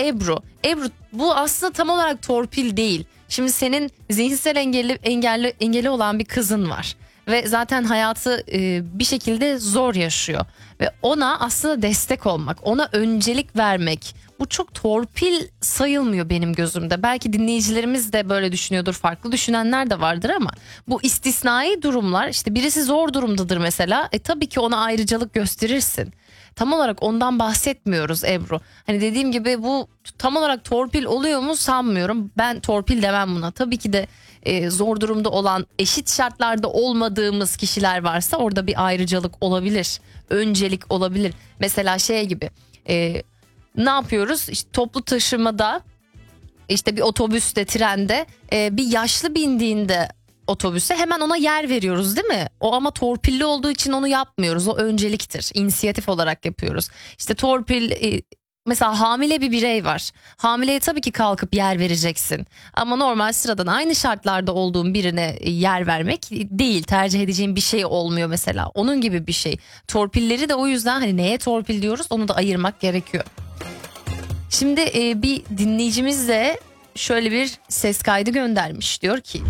Ebru. Ebru, bu aslında tam olarak torpil değil. Şimdi senin zihinsel engelli olan bir kızın var. Ve zaten hayatı bir şekilde zor yaşıyor. Ve ona aslında destek olmak, ona öncelik vermek, bu çok torpil sayılmıyor benim gözümde. Belki dinleyicilerimiz de böyle düşünüyordur, farklı düşünenler de vardır ama bu istisnai durumlar, işte birisi zor durumdadır mesela. Tabii ki ona ayrıcalık gösterirsin. Tam olarak ondan bahsetmiyoruz Ebru. Hani dediğim gibi bu tam olarak torpil oluyor mu sanmıyorum. Ben torpil demem buna. Tabii ki de zor durumda olan, eşit şartlarda olmadığımız kişiler varsa orada bir ayrıcalık olabilir. Öncelik olabilir. Mesela şey gibi, ne yapıyoruz? İşte toplu taşımada, işte bir otobüste, trende bir yaşlı bindiğinde otobüse hemen ona yer veriyoruz değil mi? O ama torpilli olduğu için onu yapmıyoruz. O önceliktir. İnisiyatif olarak yapıyoruz. İşte torpil, mesela hamile bir birey var. Hamileye tabii ki kalkıp yer vereceksin. Ama normal sıradan aynı şartlarda olduğun birine yer vermek değil. Tercih edeceğin bir şey olmuyor mesela. Onun gibi bir şey. Torpilleri de o yüzden hani neye torpil diyoruz onu da ayırmak gerekiyor. Şimdi bir dinleyicimiz de şöyle bir ses kaydı göndermiş. Diyor ki: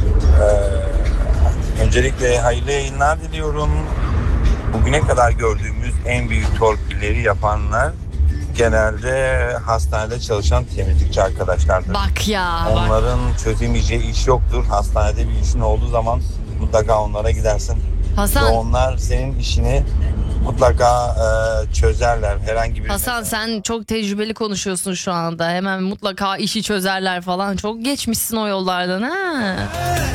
Öncelikle hayırlı yayınlar diliyorum. Bugüne kadar gördüğümüz en büyük torpilleri yapanlar genelde hastanede çalışan temizlikçi arkadaşlardır. Bak ya. Bak. Onların çözemeyeceği iş yoktur. Hastanede bir işin olduğu zaman mutlaka onlara gidersin. Hasan. Ve onlar senin işini mutlaka çözerler. Herhangi bir Hasan, sen çok tecrübeli konuşuyorsun şu anda. Hemen mutlaka işi çözerler falan. Çok geçmişsin o yollardan ha.